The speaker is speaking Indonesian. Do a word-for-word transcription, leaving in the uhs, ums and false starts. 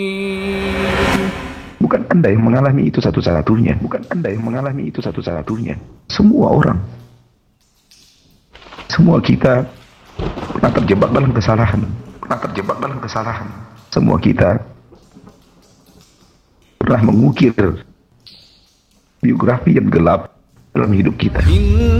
Bukan Anda yang mengalami itu satu-satunya. Bukan Anda yang mengalami itu satu-satunya. Semua orang, semua kita pernah terjebak dalam kesalahan. Pernah terjebak dalam kesalahan. Semua kita pernah mengukir biografi yang gelap dalam hidup kita.